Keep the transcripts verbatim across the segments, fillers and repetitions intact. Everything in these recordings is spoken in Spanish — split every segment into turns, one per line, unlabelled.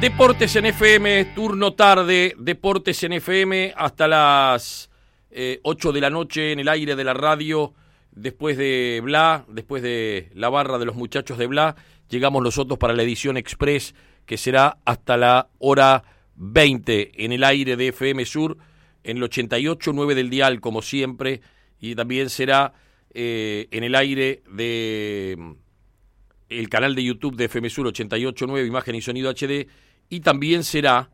Deportes en F M, turno tarde, Deportes en F M hasta las eh, ocho de la noche en el aire de la radio. Después de Bla, después de la barra de los muchachos de Bla, llegamos nosotros para la edición express que será hasta la hora veinte en el aire de F M Sur, en el ochenta y ocho punto nueve del dial como siempre, y también será eh, en el aire de el canal de YouTube de F M Sur ochenta y ocho punto nueve, imagen y sonido H D, y también será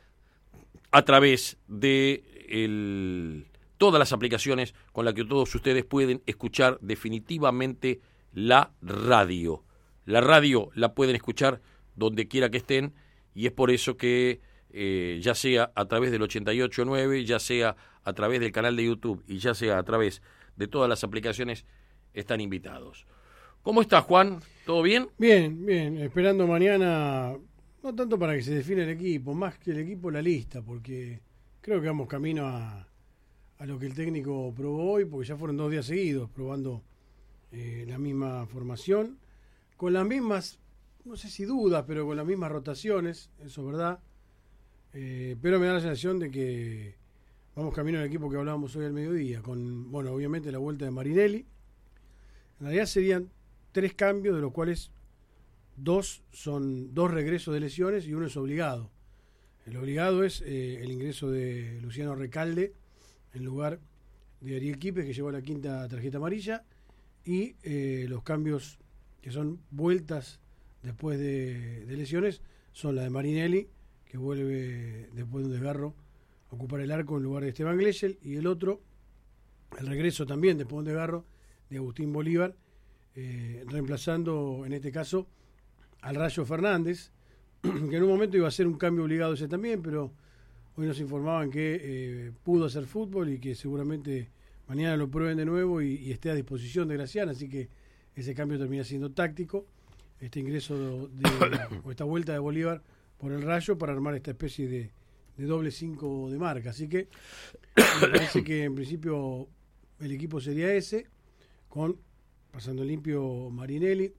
a través de el, todas las aplicaciones con las que todos ustedes pueden escuchar definitivamente la radio. La radio la pueden escuchar donde quiera que estén, y es por eso que eh, ya sea a través del ochenta y ocho punto nueve, ya sea a través del canal de YouTube y ya sea a través de todas las aplicaciones, están invitados. ¿Cómo estás, Juan? ¿Todo bien?
Bien, bien. Esperando mañana, no tanto para que se defina el equipo, más que el equipo, la lista, porque creo que vamos camino a, a lo que el técnico probó hoy, porque ya fueron dos días seguidos probando eh, la misma formación, con las mismas, no sé si dudas, pero con las mismas rotaciones, eso es verdad. Eh, pero me da la sensación de que vamos camino al equipo que hablábamos hoy al mediodía, con, bueno, obviamente la vuelta de Marinelli. En realidad serían tres cambios, de los cuales dos son dos regresos de lesiones y uno es obligado. El obligado es eh, el ingreso de Luciano Recalde en lugar de Ariel Quipes, que llevó la quinta tarjeta amarilla, y eh, los cambios que son vueltas después de, de lesiones son la de Marinelli, que vuelve después de un desgarro a ocupar el arco en lugar de Esteban Glechel, y el otro, el regreso también después de un desgarro de Agustín Bolívar, eh, reemplazando en este caso al Rayo Fernández, que en un momento iba a ser un cambio obligado ese también, pero hoy nos informaban que eh, pudo hacer fútbol y que seguramente mañana lo prueben de nuevo y, y esté a disposición de Gracián, así que ese cambio termina siendo táctico, este ingreso de, de, o esta vuelta de Bolívar por el Rayo para armar esta especie de, de doble cinco de marca, así que me parece que en principio el equipo sería ese, con pasando limpio Marinelli,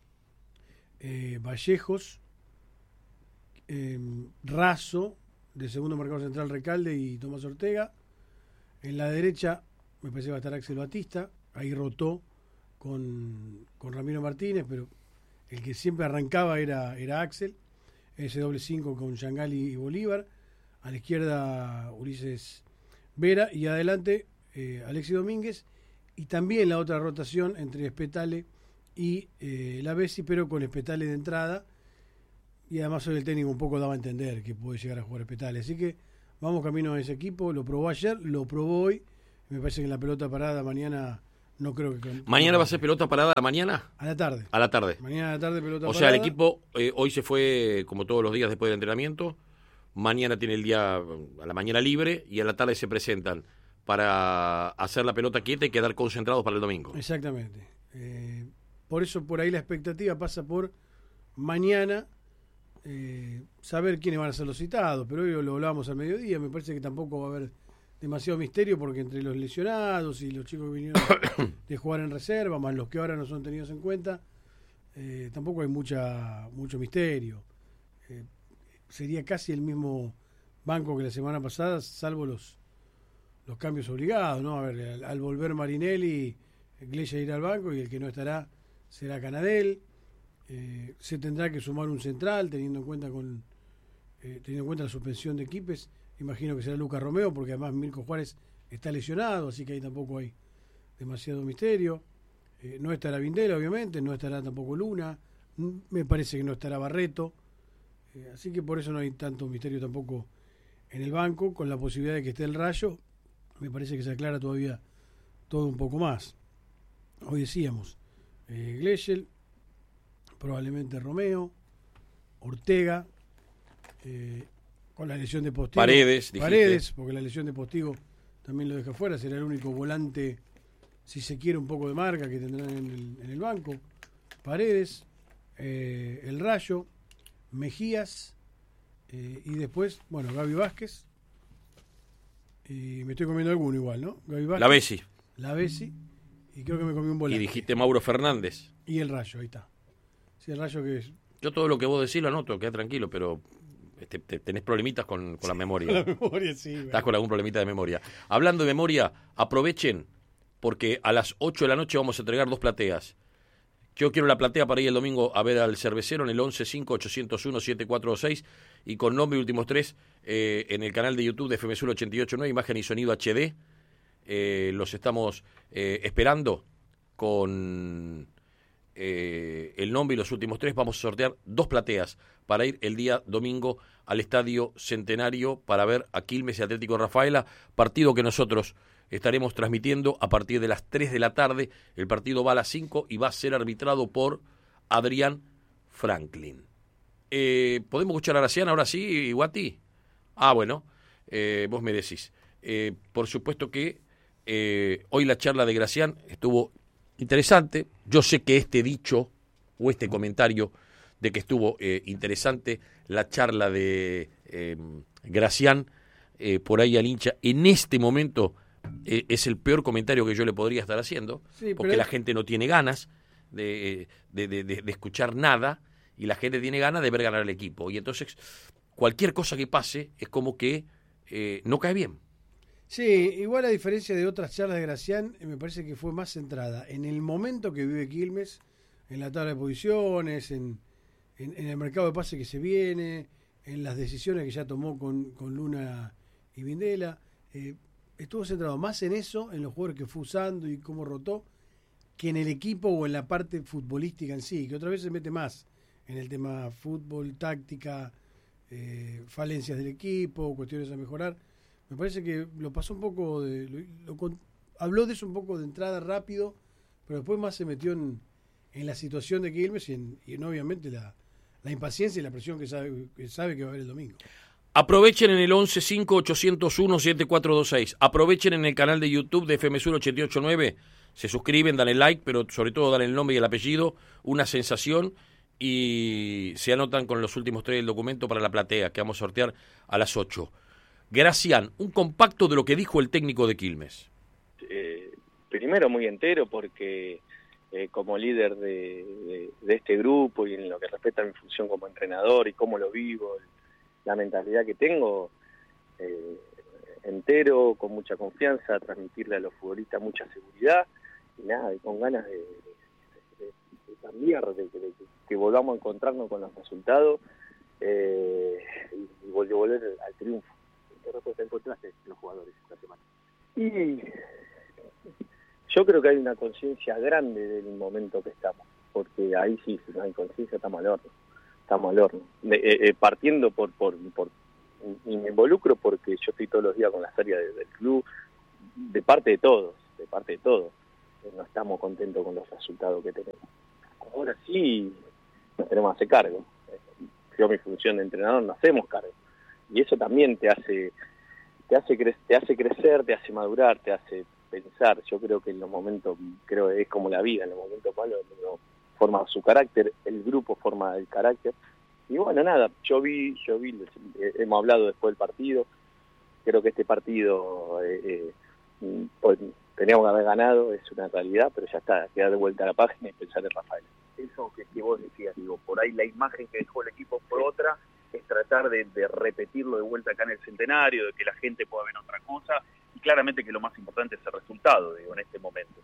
eh, Vallejos, eh, Razo, de segundo marcador central Recalde y Tomás Ortega. En la derecha me parece que va a estar Axel Batista, ahí rotó con, con Ramiro Martínez, pero el que siempre arrancaba era, era Axel, ese doble cinco con Yangali y Bolívar. A la izquierda Ulises Vera y adelante eh, Alexis Domínguez, y también la otra rotación entre Espetale y eh, la Bessi, pero con Espetale de entrada, y además hoy el técnico un poco daba a entender que puede llegar a jugar Espetale, así que vamos camino a ese equipo. Lo probó ayer, lo probó hoy, me parece que en la pelota parada mañana no creo que...
¿Mañana va a ser pelota parada a la mañana?
A la tarde.
A la tarde.
Mañana a la tarde pelota
o
parada.
O sea, el equipo eh, hoy se fue como todos los días después del entrenamiento, mañana tiene el día a la mañana libre y a la tarde se presentan para hacer la pelota quieta y quedar concentrados para el domingo.
Exactamente. Eh, por eso por ahí la expectativa pasa por mañana eh, saber quiénes van a ser los citados, pero hoy lo hablábamos al mediodía, me parece que tampoco va a haber demasiado misterio, porque entre los lesionados y los chicos que vinieron de jugar en reserva, más los que ahora no son tenidos en cuenta, eh, tampoco hay mucha mucho misterio. Eh, sería casi el mismo banco que la semana pasada, salvo los los cambios obligados, ¿no? A ver, al, al volver Marinelli, Glesha irá al banco y el que no estará será Canadel. Eh, se tendrá que sumar un central, teniendo en cuenta con eh, teniendo en cuenta la suspensión de Quipes. Imagino que será Lucas Romeo, porque además Mirko Juárez está lesionado, así que ahí tampoco hay demasiado misterio. Eh, no estará Vindela, obviamente, no estará tampoco Luna, me parece que no estará Barreto, eh, así que por eso no hay tanto misterio tampoco en el banco, con la posibilidad de que esté el Rayo. Me parece que se aclara todavía todo un poco más. Hoy decíamos, eh, Glechel, probablemente Romeo, Ortega, eh, con la lesión de Postigo.
Paredes,
Paredes,
dijiste.
Porque la lesión de Postigo también lo deja fuera, será el único volante, si se quiere, un poco de marca que tendrán en el, en el banco. Paredes, eh, el Rayo, Mejías, eh, y después, bueno, Gaby Vázquez. Y me estoy comiendo alguno igual, ¿no? Gaby Vázquez,
La Bessi.
La Bessi. Y creo que me comí un volante.
Y dijiste Mauro Fernández.
Y el Rayo, ahí está. Sí, el Rayo que es...
Yo todo lo que vos decís lo anoto, queda tranquilo, pero te, te, tenés problemitas con, con la memoria.
Con la memoria, sí.
Estás
bueno.
con algún problemita de memoria. Hablando de memoria, aprovechen, porque a las ocho de la noche vamos a entregar dos plateas. Yo quiero la platea para ir el domingo a ver al cervecero en el once cinco ocho cero uno siete cuatro dos seis y con nombre y últimos tres eh, en el canal de YouTube de F M Sur ochenta y ocho punto nueve, imagen y sonido H D. Eh, los estamos eh, esperando con eh, el nombre y los últimos tres. Vamos a sortear dos plateas para ir el día domingo al Estadio Centenario para ver a Quilmes y Atlético Rafaela, partido que nosotros estaremos transmitiendo a partir de las tres de la tarde. El partido va a las cinco y va a ser arbitrado por Adrián Franklin. Eh, ¿Podemos escuchar a Gracián ahora sí, Guati? Ah, bueno, eh, vos me decís. Eh, por supuesto que eh, hoy la charla de Gracián estuvo interesante. Yo sé que este dicho o este comentario de que estuvo eh, interesante la charla de eh, Gracián, eh, por ahí al hincha, en este momento eh, es el peor comentario que yo le podría estar haciendo,
Sí,
porque
pero...
la gente no tiene ganas de, de, de, de, de escuchar nada y la gente tiene ganas de ver ganar al equipo. Y entonces cualquier cosa que pase es como que eh, no cae bien.
Sí, igual a diferencia de otras charlas de Gracián, me parece que fue más centrada en el momento que vive Quilmes, en la tabla de posiciones, en, en, en el mercado de pase que se viene, en las decisiones que ya tomó con, con Luna y Vindela. Eh, estuvo centrado más en eso, en los jugadores que fue usando y cómo rotó, que en el equipo o en la parte futbolística en sí, que otra vez se mete más en el tema fútbol, táctica, eh, falencias del equipo, cuestiones a mejorar. Me parece que lo pasó un poco, de, lo, lo, habló de eso un poco de entrada rápido, pero después más se metió en, en la situación de Quilmes y en, y en obviamente la, la impaciencia y la presión que sabe, que sabe que va a haber el domingo.
Aprovechen en el once cinco ocho cero uno siete cuatro dos seis. Aprovechen en el canal de YouTube de F M Sur ochenta y ocho punto nueve. Se suscriben, dan el like, pero sobre todo dan el nombre y el apellido, una sensación, y se anotan con los últimos tres del documento para la platea que vamos a sortear a las ocho. Gracián, un compacto de lo que dijo el técnico de Quilmes.
Eh, primero muy entero porque eh, como líder de, de, de este grupo y en lo que respecta a mi función como entrenador y cómo lo vivo, la mentalidad que tengo, eh, entero, con mucha confianza, transmitirle a los futbolistas mucha seguridad y nada, y con ganas de, de, de, de cambiar, de, de, de que volvamos a encontrarnos con los resultados eh, y, y volver al triunfo. ¿Qué respuesta encontraste los jugadores esta semana? Y yo creo que hay una conciencia grande del momento que estamos, porque ahí sí, si no hay conciencia, estamos al horno, estamos al horno. De, eh, eh, partiendo por, por, por, y me involucro porque yo estoy todos los días con la feria de, del club, de parte de todos, de parte de todos, eh, no estamos contentos con los resultados que tenemos. Ahora sí nos tenemos que hacer cargo. Yo mi función de entrenador no hacemos cargo. Y eso también te hace te hace cre- te hace crecer, te hace madurar, te hace pensar. Yo creo que en los momentos, creo que es como la vida, en los momentos malos uno forma su carácter, el grupo forma el carácter. Y bueno, nada, yo vi, yo vi, eh, hemos hablado después del partido, creo que este partido eh, eh, pues, teníamos que haber ganado, es una realidad, pero ya está, queda de vuelta a la página y pensar en Rafael.
Eso que, que vos decías, digo, por ahí la imagen que dejó el equipo fue otra, es tratar de, de repetirlo de vuelta acá en el Centenario, de que la gente pueda ver otra cosa, y claramente que lo más importante es el resultado, digo, en este momento.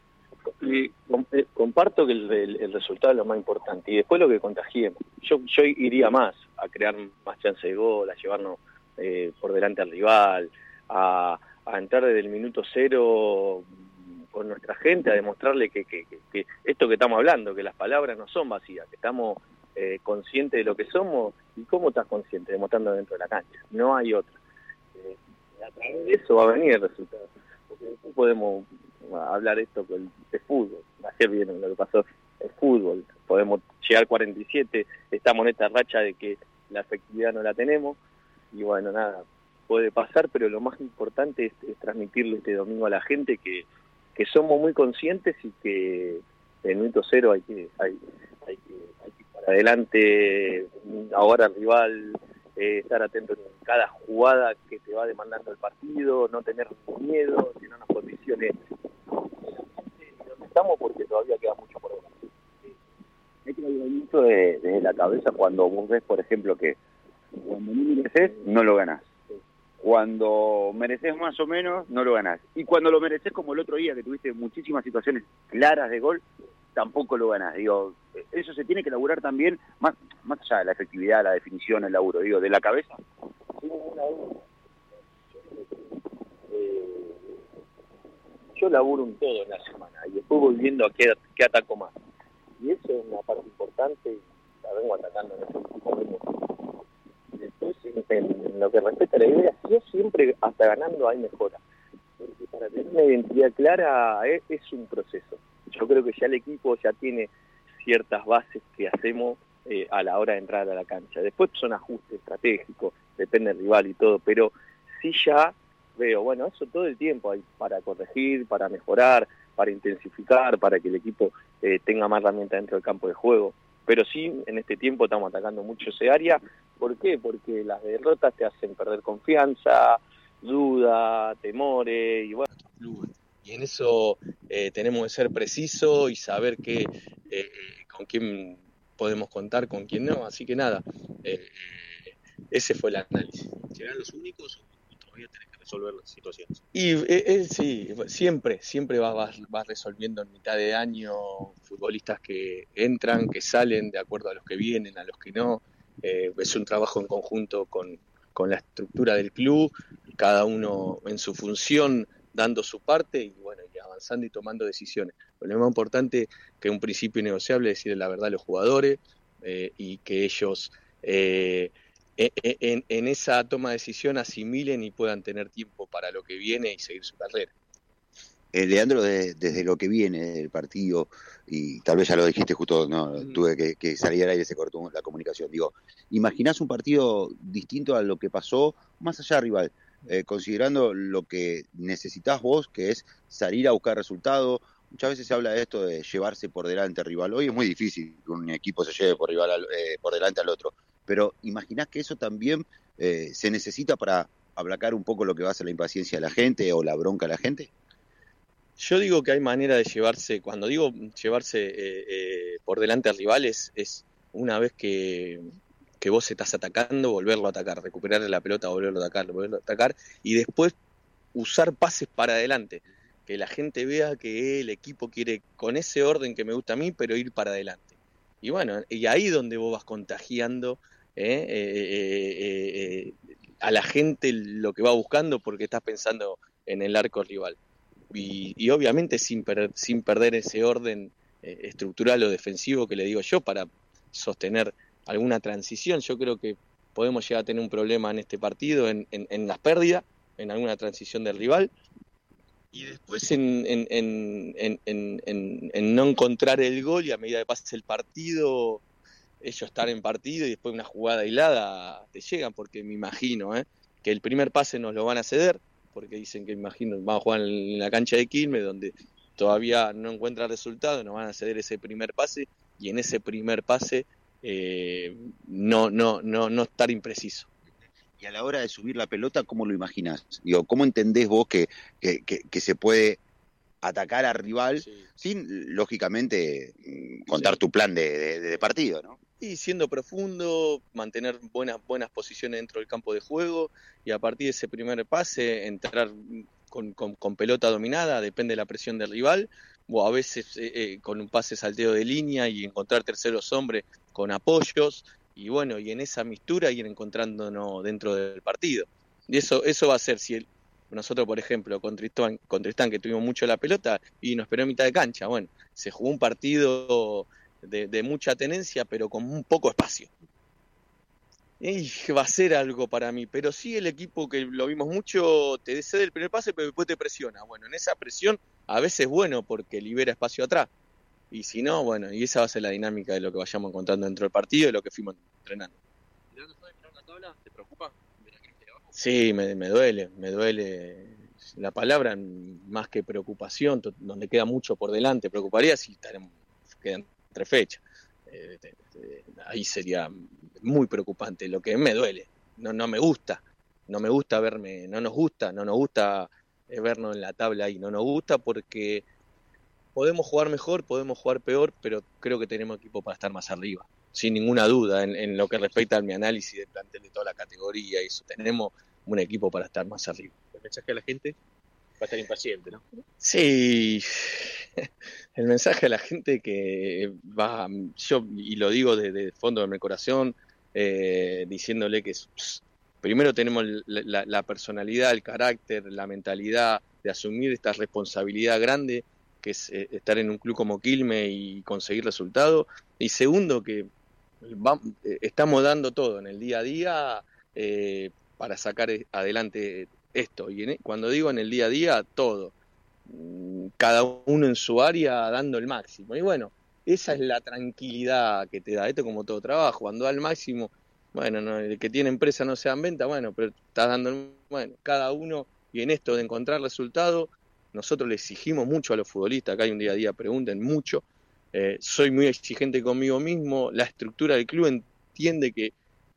Y comparto que el, el, el resultado es lo más importante, y después lo que contagiemos. Yo, yo iría más, a crear más chance de gol, a llevarnos eh, por delante al rival, a, a entrar desde el minuto cero con nuestra gente, a demostrarle que, que, que, que esto que estamos hablando, que las palabras no son vacías, que estamos eh, conscientes de lo que somos. ¿Y cómo estás consciente? Demostrando dentro de la cancha, no hay otra. Eh, a través de eso va a venir el resultado, porque después podemos hablar esto de fútbol. Ayer vieron lo que pasó, es fútbol, podemos llegar cuarenta y siete, estamos en esta racha de que la efectividad no la tenemos, y bueno, nada, puede pasar, pero lo más importante es, es transmitirle este domingo a la gente que, que somos muy conscientes y que en el minuto cero hay que, hay, hay que, hay que ir para adelante, ahora el rival, eh, estar atento en cada jugada que te va demandando el partido, no tener miedo, que no nos condicione donde estamos, porque todavía queda mucho por ver.
Hay que hablar mucho de, de la cabeza cuando vos ves, por ejemplo, que
Cuando no mereces, no lo ganás. Cuando mereces más o menos, no lo ganás. Y cuando lo mereces, como el otro día, que tuviste muchísimas situaciones claras de gol, tampoco lo ganás. Digo, eso se tiene que laburar también, más, más allá de la efectividad, la definición, el laburo, digo, de la cabeza.
Sí, una duda. Eh, yo laburo un todo en la semana y después voy viendo a qué, qué ataco más. Y eso es una parte importante y la vengo atacando en este último minuto. Después, en, en lo que respecta a la idea, yo siempre, hasta ganando, hay mejora. Porque para tener una identidad clara es, es un proceso. Yo creo que ya el equipo ya tiene ciertas bases que hacemos eh, a la hora de entrar a la cancha. Después son ajustes estratégicos, depende del rival y todo, pero sí ya veo, bueno, eso todo el tiempo hay para corregir, para mejorar, para intensificar, para que el equipo eh, tenga más herramientas dentro del campo de juego. Pero sí, en este tiempo estamos atacando mucho ese área. ¿Por qué? Porque las derrotas te hacen perder confianza, duda, temores, y bueno.
Y en eso eh, tenemos que ser precisos y saber que, eh, con quién podemos contar, con quién no. Así que nada, eh, ese fue el análisis. ¿Serán los únicos o todavía tenés que resolver las situaciones? Y eh, eh, sí, siempre, siempre vas, vas, vas resolviendo en mitad de año futbolistas que entran, que salen, de acuerdo a los que vienen, a los que no. Eh, es un trabajo en conjunto con, con la estructura del club, cada uno en su función, dando su parte y bueno, y avanzando y tomando decisiones. Pero lo más importante que un principio innegociable es decirle la verdad a los jugadores eh, y que ellos eh, en, en esa toma de decisión asimilen y puedan tener tiempo para lo que viene y seguir su carrera.
Eh, Leandro, de, desde lo que viene del partido, y tal vez ya lo dijiste justo, no, mm. tuve que, que salir al aire, se cortó la comunicación, digo, ¿imaginás un partido distinto a lo que pasó, más allá, rival? Eh, considerando lo que necesitas vos, que es salir a buscar resultados. Muchas veces se habla de esto de llevarse por delante al rival. Hoy es muy difícil que un equipo se lleve por, rival al, eh, por delante al otro, pero ¿imaginás que eso también eh, se necesita para aplacar un poco lo que va a ser la impaciencia de la gente o la bronca de la gente?
Yo digo que hay manera de llevarse, cuando digo llevarse eh, eh, por delante al rival es, es una vez que que vos estás atacando, volverlo a atacar, recuperar la pelota, volverlo a atacar, volverlo a atacar, y después usar pases para adelante, que la gente vea que el equipo quiere, con ese orden que me gusta a mí, pero ir para adelante. Y bueno, y ahí donde vos vas contagiando eh, eh, eh, eh, a la gente lo que va buscando, porque estás pensando en el arco rival. Y, y obviamente sin, per, sin perder ese orden eh, estructural o defensivo que le digo yo, para sostener alguna transición. Yo creo que podemos llegar a tener un problema en este partido, en, en, en las pérdidas, en alguna transición del rival, y después en, en, en, en, en, en, en no encontrar el gol, y a medida que pase el partido, ellos están en partido y después una jugada aislada te llegan, porque me imagino ¿eh? que el primer pase nos lo van a ceder, porque dicen que imagino vamos a jugar en la cancha de Quilmes, donde todavía no encuentra resultado, nos van a ceder ese primer pase, y en ese primer pase Eh, no, no, no, no estar impreciso.
Y a la hora de subir la pelota, ¿cómo lo imaginás? Digo, ¿cómo entendés vos que, que, que, que se puede atacar al rival sí. sin, lógicamente, contar sí. tu plan de, de, de partido, ¿no?
Y siendo profundo, mantener buenas, buenas posiciones dentro del campo de juego, y a partir de ese primer pase, entrar con, con, con pelota dominada, depende de la presión del rival, o a veces eh, eh, con un pase salteo de línea y encontrar terceros hombres con apoyos, y bueno, y en esa mistura ir encontrándonos dentro del partido. Y eso eso va a ser, si el, nosotros, por ejemplo, con Tristán, con Tristán, que tuvimos mucho la pelota y nos esperó en mitad de cancha, bueno, se jugó un partido de, de mucha tenencia, pero con un poco espacio. Y va a ser algo para mí, pero sí el equipo, que lo vimos mucho, te cede el primer pase, pero después te presiona. Bueno, en esa presión a veces es bueno porque libera espacio atrás. Y si no, bueno, y esa va a ser la dinámica de lo que vayamos encontrando dentro del partido y de lo que fuimos entrenando. ¿Te preocupa? Sí, me, me duele, me duele. La palabra, más que preocupación, donde queda mucho por delante, preocuparía si estaremos, quedan tres fechas. Eh, eh, eh, ahí sería muy preocupante. Lo que me duele, no, no me gusta, no me gusta verme, no nos gusta, no nos gusta eh, vernos en la tabla ahí, no nos gusta porque podemos jugar mejor, podemos jugar peor, pero creo que tenemos equipo para estar más arriba, sin ninguna duda, en, en lo que respecta a mi análisis del plantel de todo.
toda la categoría y eso. Tenemos un equipo para estar más arriba.
El mensaje a la gente va a estar impaciente, ¿no?
Sí, el mensaje a la gente que va, yo y lo digo desde el fondo de mi corazón, eh, diciéndole que pss, primero tenemos la, la, la personalidad, el carácter, la mentalidad de asumir esta responsabilidad grande que es eh, estar en un club como Quilmes y conseguir resultados, y segundo que va, eh, estamos dando todo en el día a día eh, para sacar adelante esto, y en, cuando digo en el día a día, todo, cada uno en su área dando el máximo, y bueno, esa es la tranquilidad que te da, esto como todo trabajo, cuando da el máximo, bueno, no, el que tiene empresa no se da en venta, bueno, pero estás dando, el, bueno, cada uno, y en esto de encontrar resultados, nosotros le exigimos mucho a los futbolistas, acá hay un día a día, pregunten mucho, eh, soy muy exigente conmigo mismo, la estructura del club entiende que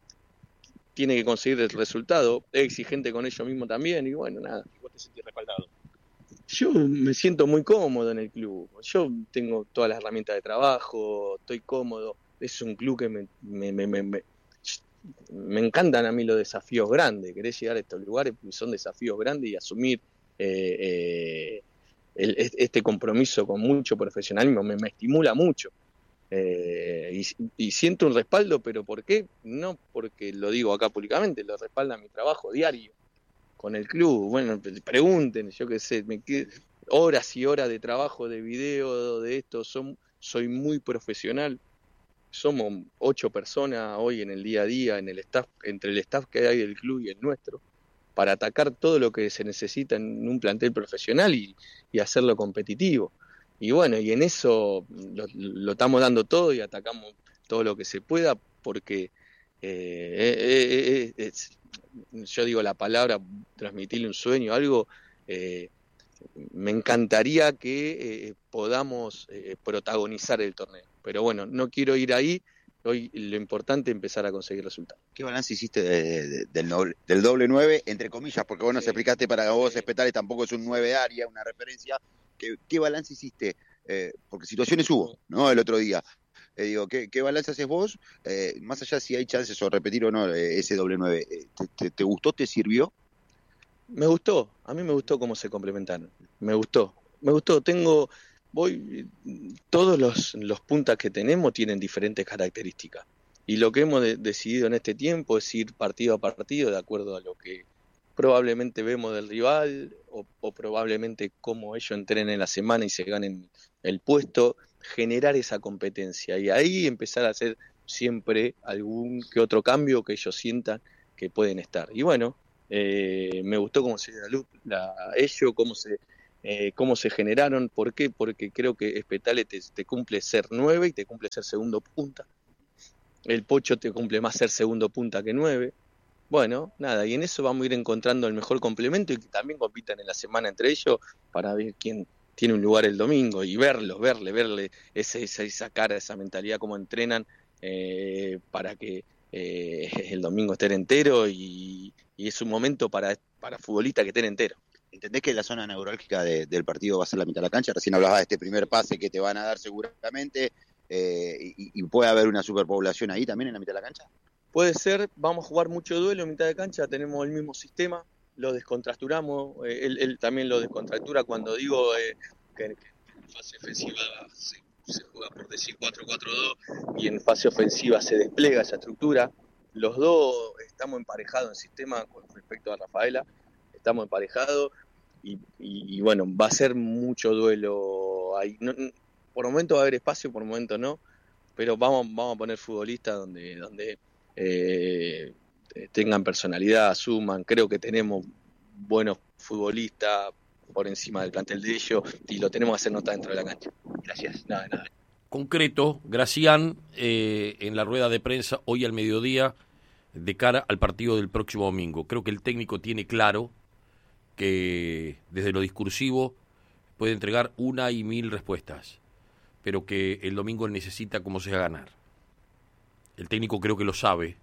tiene que conseguir el resultado, es exigente con ellos mismos también, y bueno, nada.
¿Y vos te sentís respaldado?
Yo me siento muy cómodo en el club, yo tengo todas las herramientas de trabajo, estoy cómodo, es un club que me, me, me, me, me, me encantan a mí los desafíos grandes, querés llegar a estos lugares porque son desafíos grandes y asumir eh, eh, el, este compromiso con mucho profesionalismo, me, me estimula mucho. Eh, y, y siento un respaldo, pero ¿por qué? No porque lo digo acá públicamente, lo respalda mi trabajo diario con el club. Bueno, pregunten, yo qué sé, me quedo horas y horas de trabajo, de video, de esto, son, soy muy profesional. Somos ocho personas hoy en el día a día, en el staff, entre el staff que hay del club y el nuestro, para atacar todo lo que se necesita en un plantel profesional y, y hacerlo competitivo. Y bueno, y en eso lo, lo estamos dando todo y atacamos todo lo que se pueda porque eh, eh, eh, eh, yo digo la palabra, transmitirle un sueño, algo, eh, me encantaría que eh, podamos eh, protagonizar el torneo. Pero bueno, no quiero ir ahí, hoy lo importante es empezar a conseguir resultados.
¿Qué balance hiciste de, de, del, doble, del doble nueve, entre comillas, porque vos nos sí. explicaste para vos, Spetales tampoco es un nueve área, una referencia? ¿Qué, qué balance hiciste? Eh, porque situaciones hubo, ¿no? El otro día. Eh, digo, ¿qué, ¿qué balance haces vos? Eh, más allá si hay chances o repetir o no eh, ese doble nueve, eh, ¿te, te, ¿te gustó, te sirvió?
Me gustó, a mí me gustó cómo se complementaron, me gustó, me gustó, tengo, voy, todos los, los puntas que tenemos tienen diferentes características, y lo que hemos de, decidido en este tiempo es ir partido a partido de acuerdo a lo que probablemente vemos del rival, o, o probablemente cómo ellos entrenen en la semana y se ganen el puesto, generar esa competencia, y ahí empezar a hacer siempre algún que otro cambio que ellos sientan que pueden estar, y bueno, Eh, me gustó cómo se la, la ellos, cómo se eh, cómo se generaron. ¿Por qué? Porque creo que Spetales te, te cumple ser nueve y te cumple ser segundo punta. El Pocho te cumple más ser segundo punta que nueve. Bueno, nada, y en eso vamos a ir encontrando el mejor complemento y que también compitan en la semana entre ellos para ver quién tiene un lugar el domingo y verlos, verle, verle ese, esa, esa cara, esa mentalidad, cómo entrenan eh, para que Eh, el domingo estén entero y, y es un momento para, para futbolistas que estén enteros.
¿Entendés que la zona neurálgica de, del partido va a ser la mitad de la cancha? Recién hablabas de este primer pase que te van a dar seguramente eh, y, y puede haber una superpoblación ahí también en la mitad de la cancha.
Puede ser, vamos a jugar mucho duelo en mitad de cancha, tenemos el mismo sistema, lo descontracturamos, eh, él, él también lo descontractura cuando digo eh, que, que en fase ofensiva se se juega por decir cuatro cuatro dos y en fase ofensiva se despliega esa estructura. Los dos estamos emparejados en sistema con respecto a Rafaela, estamos emparejados y, y, y bueno, va a ser mucho duelo ahí. No, por momento va a haber espacio, por momento no, pero vamos, vamos a poner futbolistas donde, donde eh, tengan personalidad, suman. Creo que tenemos buenos futbolistas por encima del plantel de ellos y lo tenemos que hacer notar dentro de la cancha. Gracias. Nada, nada.
Concreto, Gracián, eh, en la rueda de prensa hoy al mediodía de cara al partido del próximo domingo. Creo que el técnico tiene claro que desde lo discursivo puede entregar una y mil respuestas, pero que el domingo necesita como sea ganar. El técnico creo que lo sabe.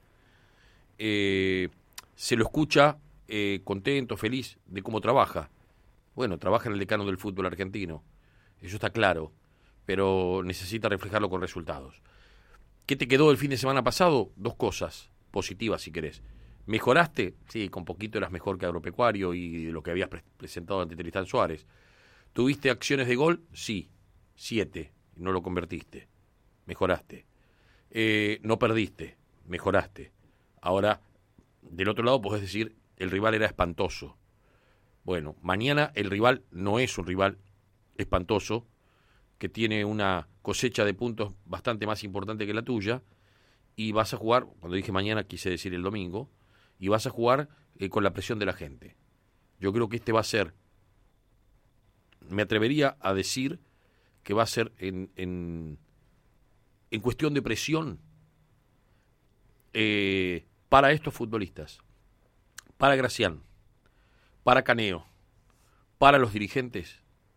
Eh, se lo escucha eh, contento, feliz de cómo trabaja. Bueno, trabaja en el decano del fútbol argentino, eso está claro, pero necesita reflejarlo con resultados. ¿Qué te quedó el fin de semana pasado? Dos cosas. positivas si querés. ¿Mejoraste? Sí, con poquito eras mejor que Agropecuario y lo que habías pre- presentado ante Tristán Suárez. ¿Tuviste acciones de gol? Sí, siete, no lo convertiste. Mejoraste. Eh, no perdiste, mejoraste. Ahora, del otro lado podés decir, el rival era espantoso. Bueno, mañana el rival no es un rival espantoso, que tiene una cosecha de puntos bastante más importante que la tuya, y vas a jugar, cuando dije mañana quise decir el domingo, y vas a jugar eh, con la presión de la gente. Yo creo que este va a ser, me atrevería a decir que va a ser en, en, en cuestión de presión eh, para estos futbolistas, para Gracián, para Caneo, para los dirigentes,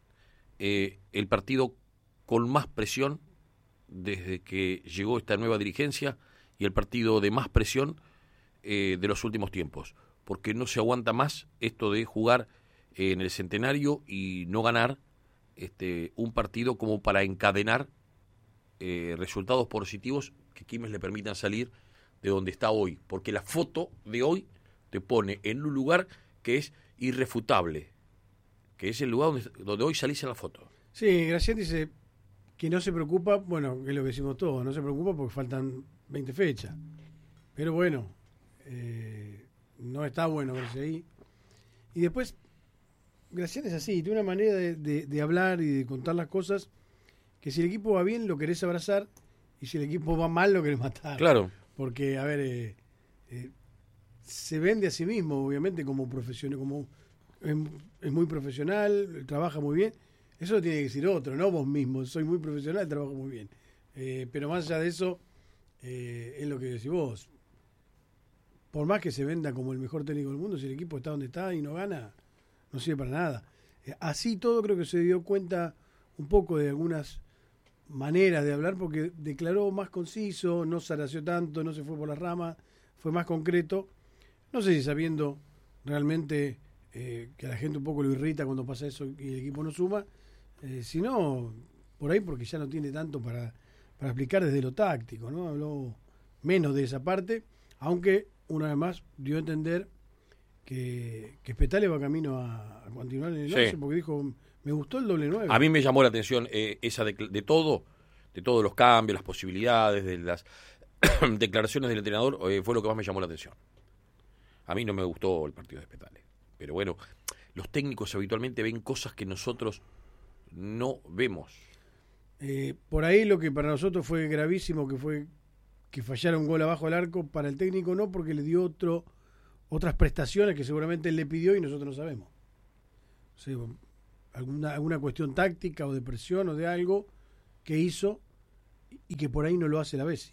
eh, el partido con más presión desde que llegó esta nueva dirigencia y el partido de más presión eh, de los últimos tiempos, porque no se aguanta más esto de jugar eh, en el Centenario y no ganar este, un partido como para encadenar eh, resultados positivos que Quilmes le permitan salir de donde está hoy, porque la foto de hoy te pone en un lugar que es irrefutable, que es el lugar donde, donde hoy salís en la foto.
Sí, Gracián dice que no se preocupa, bueno, es lo que decimos todos, no se preocupa porque faltan veinte fechas. Pero bueno, eh, no está bueno verse ahí. Y después, Gracián es así, tiene una manera de, de, de hablar y de contar las cosas que si el equipo va bien lo querés abrazar y si el equipo va mal lo querés matar.
Claro.
Porque, a ver, eh, eh, se vende a sí mismo, obviamente, como profesional, como es, es muy profesional, trabaja muy bien. Eso lo tiene que decir otro, no vos mismo. Soy muy profesional, trabajo muy bien. Eh, pero más allá de eso, eh, es lo que decís vos. Por más que se venda como el mejor técnico del mundo, si el equipo está donde está y no gana, no sirve para nada. Eh, así todo creo que se dio cuenta un poco de algunas maneras de hablar, porque declaró más conciso, no zaració tanto, no se fue por las ramas, fue más concreto. No sé si sabiendo realmente eh, que a la gente un poco lo irrita cuando pasa eso y el equipo no suma, eh, sino por ahí porque ya no tiene tanto para, para explicar desde lo táctico, ¿no? Habló menos de esa parte, aunque una vez más dio a entender que, que Spetale va camino a, a continuar en el once, sí, porque dijo, me gustó el doble nueve.
A mí me llamó la atención eh, esa de, de todo, de todos los cambios, las posibilidades, de las declaraciones del entrenador, eh, fue lo que más me llamó la atención. A mí no me gustó el partido de Spetale, pero bueno, los técnicos habitualmente ven cosas que nosotros no vemos.
Eh, por ahí lo que para nosotros fue gravísimo, que fue que fallara un gol abajo del arco, para el técnico no, porque le dio otro otras prestaciones que seguramente él le pidió y nosotros no sabemos. O sea, alguna, alguna cuestión táctica o de presión o de algo que hizo y que por ahí no lo hace la Bessi.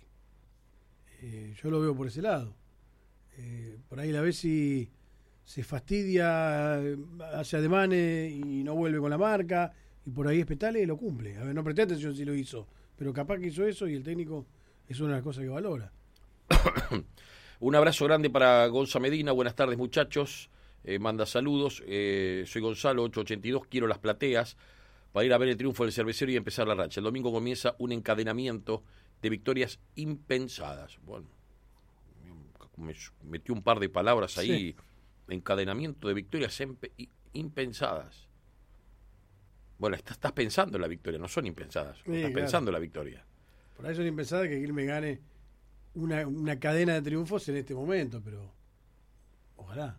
Eh, yo lo veo por ese lado. Eh, por ahí la Bessi se fastidia, hace ademanes y no vuelve con la marca, y por ahí Spetale y lo cumple. A ver, no presté atención si lo hizo, pero capaz que hizo eso y el técnico es una de las cosas que valora.
Un abrazo grande para Gonza Medina, buenas tardes muchachos, eh, manda saludos, eh, soy Gonzalo ocho ochenta y dos, quiero las plateas para ir a ver el triunfo del Cervecero y empezar la racha. El domingo comienza un encadenamiento de victorias impensadas. Bueno, me metió un par de palabras ahí, sí. Encadenamiento de victorias impensadas. Bueno, estás, estás pensando en la victoria, no son impensadas, sí, estás claro. pensando en la victoria.
Por ahí son impensadas que Quilmes gane una, una cadena de triunfos en este momento, pero ojalá.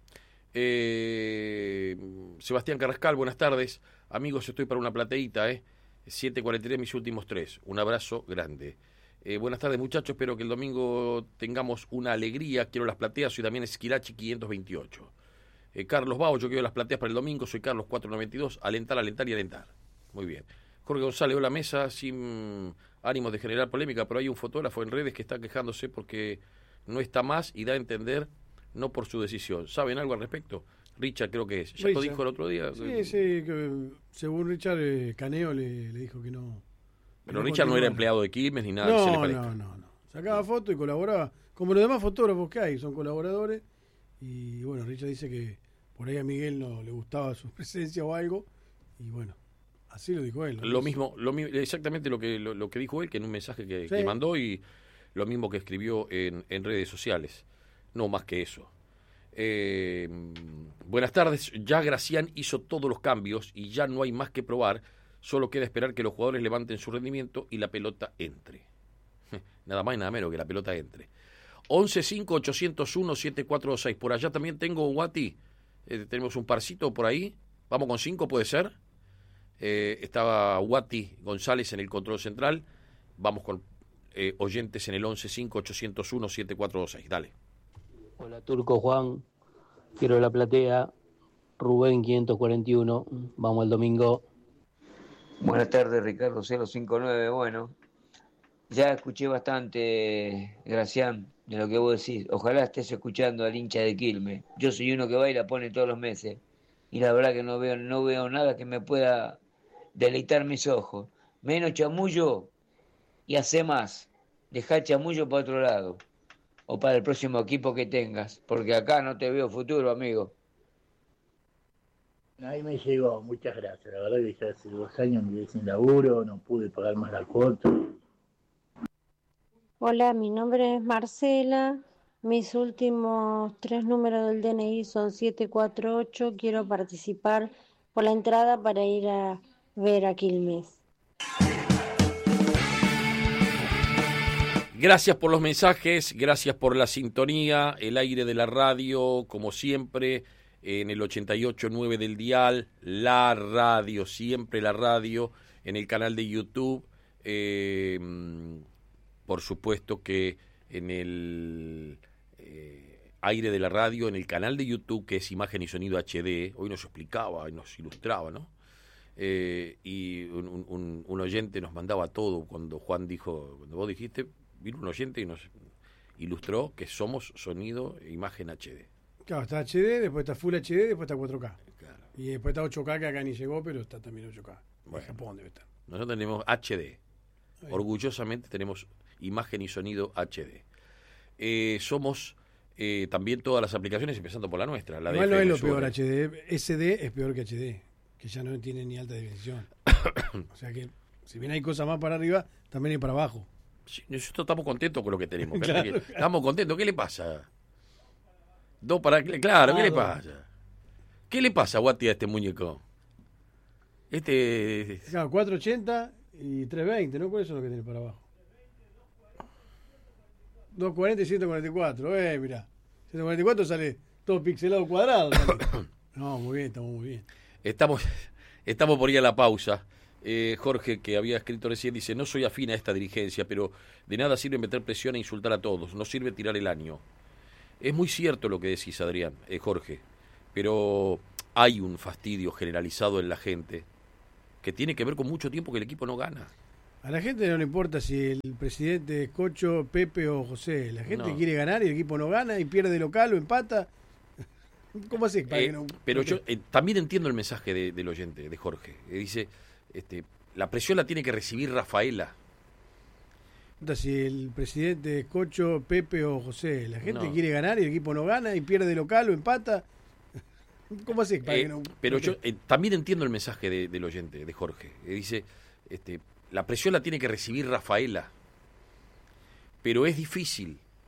Eh, Sebastián Carrascal, buenas tardes. Amigos, estoy para una plateíta, ¿eh? siete cuarenta y tres mis últimos tres. Un abrazo grande. Eh, buenas tardes, muchachos. Espero que el domingo tengamos una alegría. Quiero las plateas. Soy también Esquilachi quinientos veintiocho. Eh, Carlos Bao, yo quiero las plateas para el domingo. Soy Carlos cuatrocientos noventa y dos. Alentar, alentar y alentar. Muy bien. Jorge González, hola mesa, sin ánimos de generar polémica, pero hay un fotógrafo en redes que está quejándose porque no está más y da a entender no por su decisión. ¿Saben algo al respecto? Richard creo que es. ¿Ya
Richard.
Lo dijo el otro día?
Sí, sí, que según Richard, eh, Caneo le, le dijo que no.
Pero no Richard no era empleado de Quilmes ni nada.
No,
que se le parezca.
no, no, no. Sacaba fotos y colaboraba. Como los demás fotógrafos que hay, son colaboradores. Y bueno, Richard dice que por ahí a Miguel no le gustaba su presencia o algo. Y bueno, así lo dijo él. ¿No?
Lo mismo, lo, exactamente lo que, lo, lo que dijo él, que en un mensaje que, sí. que mandó y lo mismo que escribió en, en redes sociales. No más que eso. Eh, buenas tardes, ya Gracián hizo todos los cambios y ya no hay más que probar, solo queda esperar que los jugadores levanten su rendimiento y la pelota entre. Nada más y nada menos que la pelota entre. once cinco ochocientos uno siete cuatro dos seis. Por allá también tengo, Guati, eh, tenemos un parcito por ahí. Vamos con cinco, ¿puede ser? Eh, estaba Guati González en el control central. Vamos con eh, oyentes en el once cinco ochocientos uno siete cuatro dos seis. Dale.
Hola, Turco Juan, quiero la platea, Rubén quinientos cuarenta y uno, vamos el domingo.
Buenas tardes, Ricardo cero cinco nueve. Bueno, ya escuché bastante, Gracián, de lo que vos decís. Ojalá estés escuchando al hincha de Quilmes. Yo soy uno que va y la pone todos los meses. Y la verdad que no veo, no veo nada que me pueda deleitar mis ojos. Menos chamullo y hace más. Dejá chamullo para otro lado. O para el próximo equipo que tengas. Porque acá no te veo futuro, amigo.
Ahí me llegó, muchas gracias. La verdad que ya hace dos años me quedé sin laburo, no pude pagar más la cuota.
Hola, mi nombre es Marcela. Mis últimos tres números del D N I son siete cuatro ocho. Quiero participar por la entrada para ir a ver a Quilmes.
Gracias por los mensajes, gracias por la sintonía, el aire de la radio, como siempre, en el ochenta y ocho punto nueve del dial, la radio, siempre la radio, en el canal de YouTube, eh, por supuesto que en el eh, aire de la radio, en el canal de YouTube, que es Imagen y Sonido H D, hoy nos explicaba y nos ilustraba, ¿no? Eh, y un, un, un oyente nos mandaba todo cuando Juan dijo, cuando vos dijiste, vino un oyente y nos ilustró que somos sonido e imagen H D.
Claro, está H D, después está Full H D, después está cuatro K. Claro. Y después está ocho K, que acá ni llegó, pero está también ocho K.
Bueno,
en Japón debe estar.
Nosotros tenemos H D. Ahí. Orgullosamente tenemos imagen y sonido H D. Eh, somos eh, también todas las aplicaciones, empezando por la nuestra. La
Igual
de
no es lo peor H D. S D es peor que H D, que ya no tiene ni alta definición. O sea que, si bien hay cosas más para arriba, también hay para abajo.
Sí, nosotros estamos contentos con lo que tenemos.
Claro,
que
claro.
Estamos contentos. ¿Qué le pasa? Dos para... Claro, claro, ¿qué le pasa? ¿Qué le pasa, Guati, a este muñeco? Este...
Claro, cuatrocientos ochenta y trescientos veinte, ¿no? ¿Cuáles son los que tiene para abajo? doscientos cuarenta y ciento cuarenta y cuatro. Eh, mirá. ciento cuarenta y cuatro sale todo pixelado cuadrado. No, muy bien, estamos muy bien.
Estamos, estamos por ir a la pausa. Eh, Jorge, que había escrito recién, dice, no soy afín a esta dirigencia, pero de nada sirve meter presión e insultar a todos, no sirve tirar el año. Es muy cierto lo que decís, Adrián, eh, Jorge, pero hay un fastidio generalizado en la gente que tiene que ver con mucho tiempo que el equipo no gana.
A la gente no le importa si el presidente es Cocho, Pepe o José. La gente
No.
quiere ganar y el equipo no gana y pierde local o empata. ¿Cómo haces para
Eh,
que no?
pero
no
yo eh, también entiendo el mensaje de, del oyente, de Jorge, que dice... Este, la presión la tiene que recibir Rafaela.
Si el presidente es Cocho, Pepe o José, la gente
No.
quiere ganar y el equipo no gana y pierde local o empata. ¿Cómo haces para
Eh,
que no?
pero
no
yo eh, también entiendo el mensaje de, del oyente, de Jorge, que dice, este, la presión la tiene que recibir Rafaela. Pero es difícil.